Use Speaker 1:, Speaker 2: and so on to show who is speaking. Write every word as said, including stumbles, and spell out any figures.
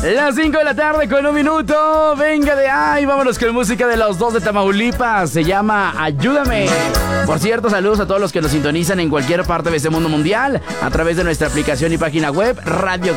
Speaker 1: Las cinco de la tarde con un minuto. Venga de ahí, vámonos con música de los dos de Tamaulipas. Se llama Ayúdame. Por cierto, saludos a todos los que nos sintonizan en cualquier parte de este mundo mundial a través de nuestra aplicación y página web Radio